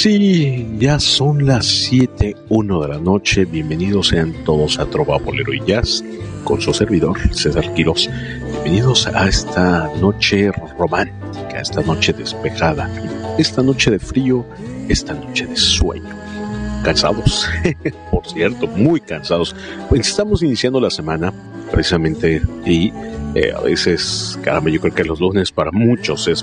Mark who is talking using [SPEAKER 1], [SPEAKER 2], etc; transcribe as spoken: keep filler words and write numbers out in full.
[SPEAKER 1] Sí, ya son las siete uno de la noche. Bienvenidos sean todos a Trova, Bolero y Jazz con su servidor César Quirós. Bienvenidos a esta noche romántica, esta noche despejada, esta noche de frío, esta noche de sueño. Cansados, por cierto, muy cansados. Pues estamos iniciando la semana precisamente y eh, a veces, caramba, yo creo que los lunes para muchos es